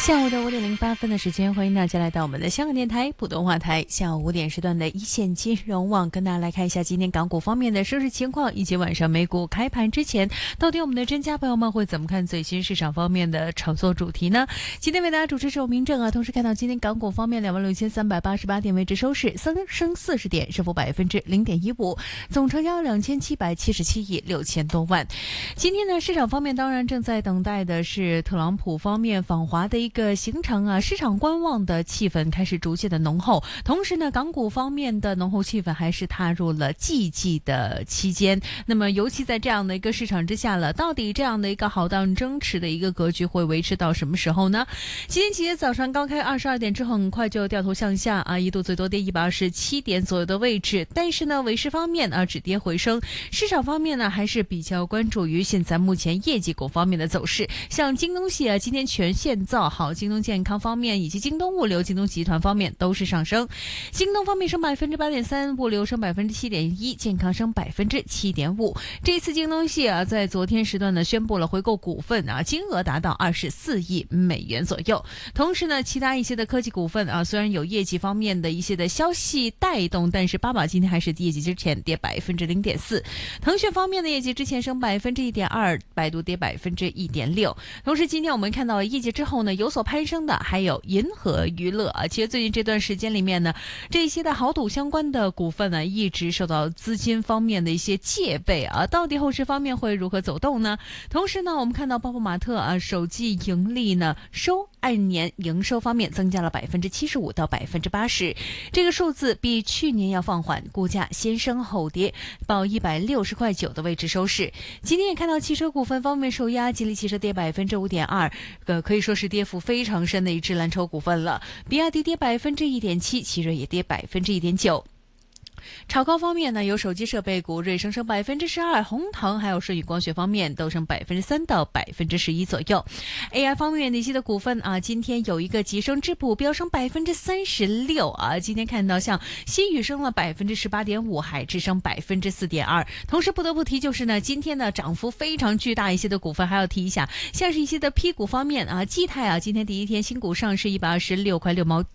下午的5:08的时间，欢迎大家来到我们的香港电台普通话台下午5点时段的一线金融网，跟大家来看一下今天港股方面的收市情况，以及晚上美股开盘之前，到底我们的专家朋友们会怎么看最新市场方面的炒作主题呢？今天为大家主持是我明正同时看到今天港股方面26388点位置收市，升40点，升幅0.15%，总成交2777亿6000多万。今天呢，市场方面当然正在等待的是特朗普方面访华的一个行程市场观望的气氛开始逐渐的浓厚，同时呢，港股方面的浓厚气氛还是踏入了季季的期间。那么尤其在这样的一个市场之下了，到底这样的一个好荡争持的一个格局会维持到什么时候呢？今天期间早上高开22点之后，很快就掉头向下一度最多跌127点左右的位置，但是呢，尾市方面止跌回升。市场方面呢，还是比较关注于现在目前业绩股方面的走势，像京东系今天全线造好，京东健康方面以及京东物流、京东集团方面都是上升。京东方面升8.3%，物流升7.1%，健康升7.5%。这一次京东系在昨天时段呢宣布了回购股份金额达到24亿美元左右。同时呢，其他一些的科技股份虽然有业绩方面的一些的消息带动，但是八宝今天还是业绩之前跌0.4%。腾讯方面的业绩之前升1.2%，百度跌1.6%。同时今天我们看到业绩之后呢有所攀升的还有银河娱乐其实最近这段时间里面呢，这些的豪赌相关的股份呢一直受到资金方面的一些戒备到底后市方面会如何走动呢？同时呢，我们看到泡泡玛特首季盈利呢按年营收方面增加了75%到80%，这个数字比去年要放缓，股价先升后跌，报160.9块的位置收市。今天也看到汽车股份方面受压，吉利汽车跌5.2%，可以说是跌幅非常深的一只蓝筹股份了。比亚迪跌1.7%，奇瑞也跌1.9%。炒高方面呢，有手机设备股瑞声升12%，宏腾还有舜宇光学方面都升3%到11%左右。AI 方面的一些的股份今天有一个急升之步，飙升36%今天看到像新宇升了18.5%，海智升4.2%。同时不得不提就是呢，今天呢涨幅非常巨大一些的股份还要提一下，像是一些的 P 股方面基泰今天第一天新股上市126块6毛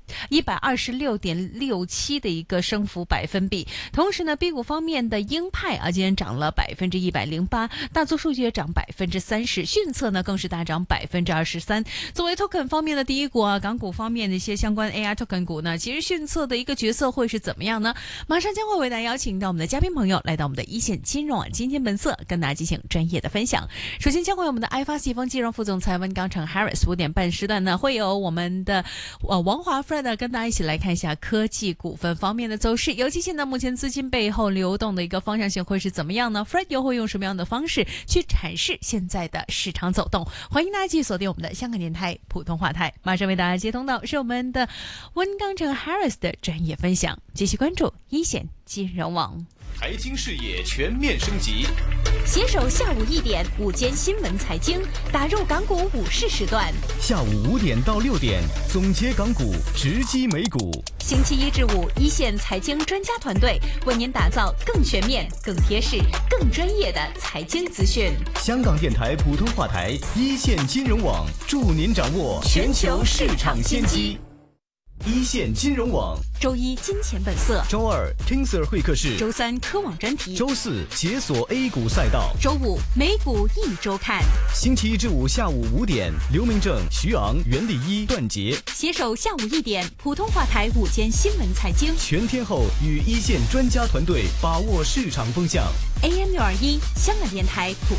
，126.67的一个升幅百分比。同时呢 ，B 股方面的英派今天涨了108%，大宗数据也涨30%，迅策呢更是大涨23%。作为 token 方面的第一股港股方面的一些相关 AI token 股呢，其实迅策的一个角色会是怎么样呢？马上将会为大家邀请到我们的嘉宾朋友来到我们的一线金融今天本色，跟大家进行专业的分享。首先将会有我们的爱发细丰金融副总裁温刚成 Harris， 5点半时段呢会有我们的王华 Fred 跟大家一起来看一下科技股份方面的走势，尤其现在目前资金背后流动的一个方向性会是怎么样呢？ Fred 又会用什么样的方式去阐释现在的市场走动？欢迎大家继续锁定我们的香港电台普通话台，马上为大家接通到是我们的温刚成 Harris 的专业分享，继续关注一线金融网。 财经视野全面升级， 携手下午1点午间新闻财经，打入港股午市时段。 下午5点到6点，总结港股，直击美股。 星期1至5，一线财经专家团队为您打造更全面、更贴市、更专业的财经资讯。 香港电台普通话台，一线金融网，助您掌握全球市场先机。一线金融网， 周一金钱本色， 周二 Tensor 会客室， 周三科网专题， 周四解锁 A 股赛道， 周五美股一周看。 星期1至5下午5点，刘明正、徐昂、袁立一、段杰携手下午1点普通话台午间新闻财经， 全天候与一线专家团队把握市场风向。 AM621香港电台普